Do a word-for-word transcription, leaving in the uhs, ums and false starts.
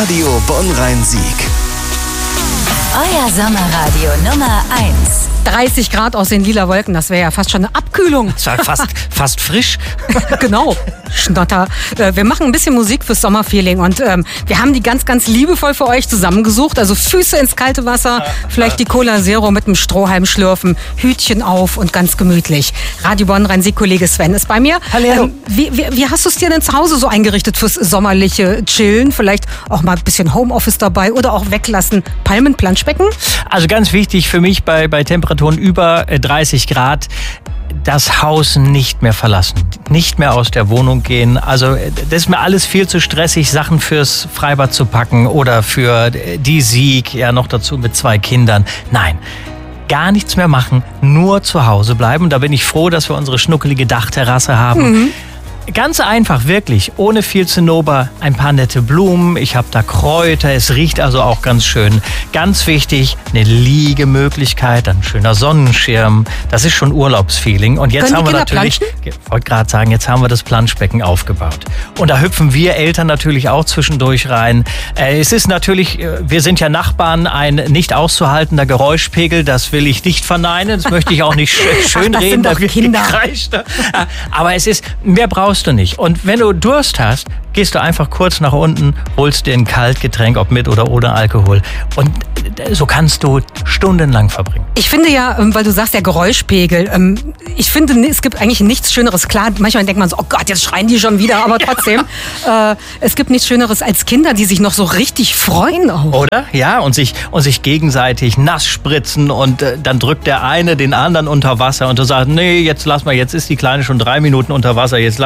Radio Bonn-Rhein-Sieg. Euer Sommerradio Nummer eins. dreißig Grad aus den lila Wolken, das wäre ja fast schon eine Abkühlung. Das war fast, fast frisch. Genau, Schnotter. Wir machen ein bisschen Musik fürs Sommerfeeling und ähm, wir haben die ganz, ganz liebevoll für euch zusammengesucht. Also Füße ins kalte Wasser, vielleicht die Cola Zero mit einem Strohhalm schlürfen, Hütchen auf und ganz gemütlich. Radio Bonn-Rhein-Sieg-Kollege Sven ist bei mir. Hallo. Ähm, wie, wie, wie hast du es dir denn zu Hause so eingerichtet fürs sommerliche Chillen? Vielleicht auch mal ein bisschen Homeoffice dabei oder auch weglassen, Palmenplanschbecken? Also ganz wichtig für mich bei, bei Temperaturen über dreißig Grad, das Haus nicht mehr verlassen, nicht mehr aus der Wohnung gehen. Also das ist mir alles viel zu stressig, Sachen fürs Freibad zu packen oder für die Sieg, ja noch dazu mit zwei Kindern. Nein. Gar nichts mehr machen, nur zu Hause bleiben. Da bin ich froh, dass wir unsere schnuckelige Dachterrasse haben. Mhm. Ganz einfach, wirklich, ohne viel Zinnober, ein paar nette Blumen, ich habe da Kräuter, es riecht also auch ganz schön. Ganz wichtig, eine Liegemöglichkeit, ein schöner Sonnenschirm, das ist schon Urlaubsfeeling. Und jetzt Können haben die wir Kinder natürlich, ich wollte gerade sagen, jetzt haben wir das Planschbecken aufgebaut. Und da hüpfen wir Eltern natürlich auch zwischendurch rein. Äh, es ist natürlich, wir sind ja Nachbarn, ein nicht auszuhaltender Geräuschpegel, das will ich nicht verneinen, das möchte ich auch nicht schönreden. Ach, das sind doch Kinder. Aber es ist, mehr brauchst du nicht. Und wenn du Durst hast, gehst du einfach kurz nach unten, holst dir ein Kaltgetränk, ob mit oder ohne Alkohol. Und so kannst du stundenlang verbringen. Ich finde ja, weil du sagst, der Geräuschpegel, ich finde, es gibt eigentlich nichts Schöneres. Klar, manchmal denkt man so, oh Gott, jetzt schreien die schon wieder, aber trotzdem, ja. äh, es gibt nichts Schöneres als Kinder, die sich noch so richtig freuen auch. Oder? Ja, und sich, und sich gegenseitig nass spritzen und äh, dann drückt der eine den anderen unter Wasser und du sagst, nee, jetzt lass mal, jetzt ist die Kleine schon drei Minuten unter Wasser, jetzt lass